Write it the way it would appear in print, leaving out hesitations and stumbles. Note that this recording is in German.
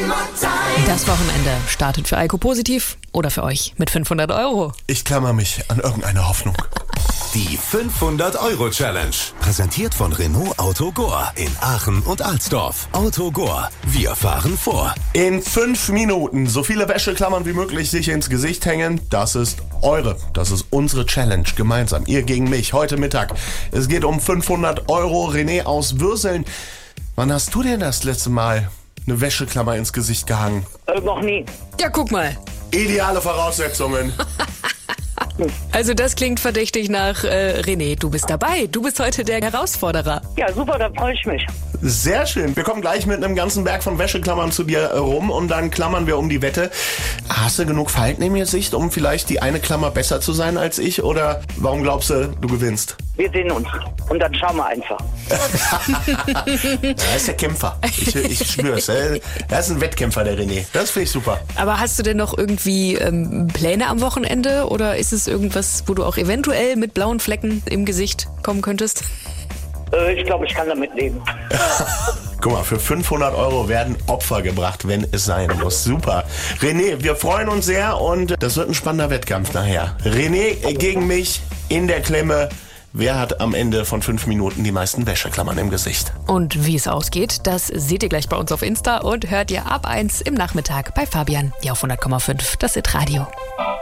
Das Wochenende startet für Eiko positiv oder für euch mit 500 €. Ich klammer mich an irgendeine Hoffnung. Die 500-Euro-Challenge. Präsentiert von Renault Autogor in Aachen und Alsdorf. Autogor. Wir fahren vor. In 5 Minuten so viele Wäscheklammern wie möglich sich ins Gesicht hängen. Das ist unsere Challenge. Gemeinsam, ihr gegen mich, heute Mittag. Es geht um 500 €. René aus Würseln. Wann hast du denn das letzte Mal eine Wäscheklammer ins Gesicht gehangen? Noch nie. Ja, guck mal. Ideale Voraussetzungen. Also das klingt verdächtig nach René. Du bist dabei. Du bist heute der Herausforderer. Ja, super, da freue ich mich. Sehr schön. Wir kommen gleich mit einem ganzen Berg von Wäscheklammern zu dir rum und dann klammern wir um die Wette. Hast du genug Falten in mir Sicht, um vielleicht die eine Klammer besser zu sein als ich? Oder warum glaubst du gewinnst? Wir sehen uns und dann schauen wir einfach. Er ist der Kämpfer. Ich schwör's. Er ist ein Wettkämpfer, der René. Das finde ich super. Aber hast du denn noch irgendwie Pläne am Wochenende oder ist es irgendwas, wo du auch eventuell mit blauen Flecken im Gesicht kommen könntest? Ich glaube, ich kann damit leben. Guck mal, für 500 € werden Opfer gebracht, wenn es sein muss. Super. René, wir freuen uns sehr und das wird ein spannender Wettkampf nachher. René gegen mich in der Klemme. Wer hat am Ende von 5 Minuten die meisten Wäscheklammern im Gesicht? Und wie es ausgeht, das seht ihr gleich bei uns auf Insta und hört ihr ab 1 im Nachmittag bei Fabian, hier auf 100,5, das Hit Radio.